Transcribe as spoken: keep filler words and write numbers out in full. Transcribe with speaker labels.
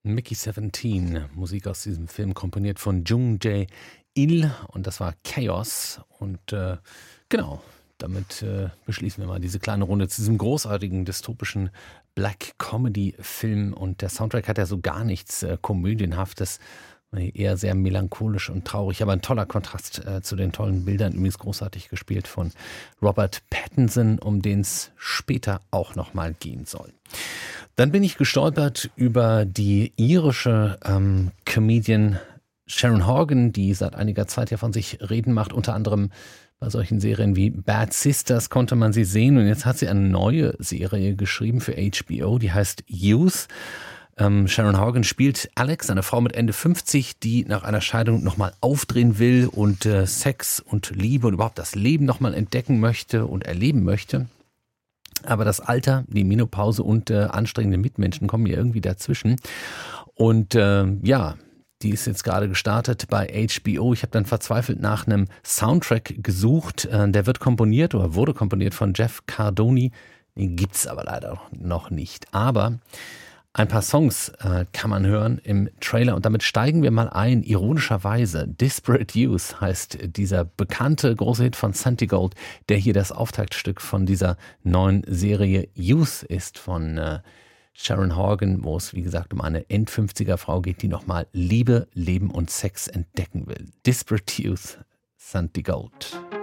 Speaker 1: Mickey siebzehn, Musik aus diesem Film, komponiert von Jung Jae-il, und das war Chaos. Und äh, genau, damit äh, beschließen wir mal diese kleine Runde zu diesem großartigen, dystopischen Black-Comedy-Film. Und der Soundtrack hat ja so gar nichts äh, Komödienhaftes, eher sehr melancholisch und traurig, aber ein toller Kontrast äh, zu den tollen Bildern, übrigens großartig gespielt von Robert Pattinson, um den es später auch nochmal gehen soll. Dann bin ich gestolpert über die irische ähm, Comedian Sharon Horgan, die seit einiger Zeit ja von sich reden macht, unter anderem bei solchen Serien wie Bad Sisters konnte man sie sehen, und jetzt hat sie eine neue Serie geschrieben für H B O, die heißt Youth. Ähm, Sharon Horgan spielt Alex, eine Frau mit Ende fünfzig, die nach einer Scheidung nochmal aufdrehen will und äh, Sex und Liebe und überhaupt das Leben nochmal entdecken möchte und erleben möchte. Aber das Alter, die Menopause und äh, anstrengende Mitmenschen kommen ihr irgendwie dazwischen. Und äh, ja, die ist jetzt gerade gestartet bei H B O. Ich habe dann verzweifelt nach einem Soundtrack gesucht. Äh, der wird komponiert oder wurde komponiert von Jeff Cardoni. Den gibt's aber leider noch nicht. Aber ein paar Songs äh, kann man hören im Trailer, und damit steigen wir mal ein, ironischerweise. Disparate Youth heißt dieser bekannte große Hit von Santigold, der hier das Auftaktstück von dieser neuen Serie Youth ist von äh, Sharon Horgan, wo es wie gesagt um eine End-fünfziger Frau geht, die nochmal Liebe, Leben und Sex entdecken will. Disparate Youth, Santigold.